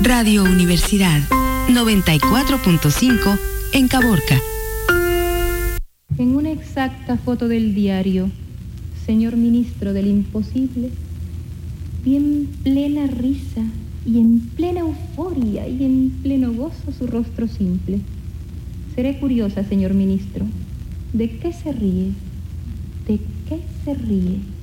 Radio Universidad 94.5 en Caborca. En una exacta foto del diario, señor ministro del imposible, vi en plena risa y en plena euforia y en pleno gozo su rostro simple. Seré curiosa, señor ministro. ¿De qué se ríe? ¿De qué se ríe?